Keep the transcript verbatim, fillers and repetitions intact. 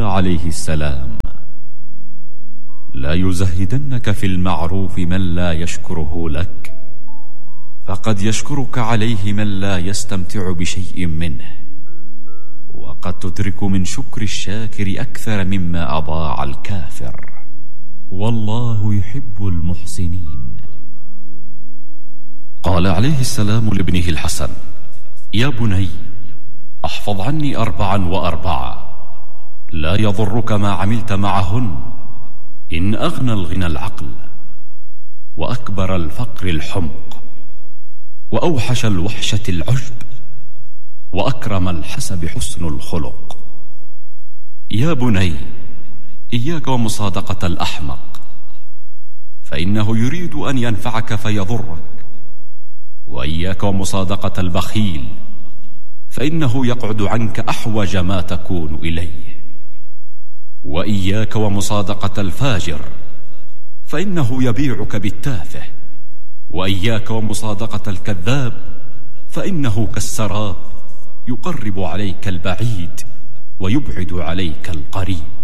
قال عليه السلام: لا يزهدنك في المعروف من لا يشكره لك، فقد يشكرك عليه من لا يستمتع بشيء منه، وقد تدرك من شكر الشاكر أكثر مما أضاع الكافر، والله يحب المحسنين. قال عليه السلام لابنه الحسن: يا بني، احفظ عني أربعا وأربعة لا يضرك ما عملت معهن، إن أغنى الغنى العقل، وأكبر الفقر الحمق، وأوحش الوحشة العجب، وأكرم الحسب حسن الخلق. يا بني، إياك ومصادقة الأحمق، فإنه يريد أن ينفعك فيضرك، وإياك ومصادقة البخيل، فإنه يقعد عنك أحوج ما تكون إليه، وإياك ومصادقة الفاجر، فإنه يبيعك بالتافه، وإياك ومصادقة الكذاب، فإنه كالسراب يقرب عليك البعيد ويبعد عليك القريب.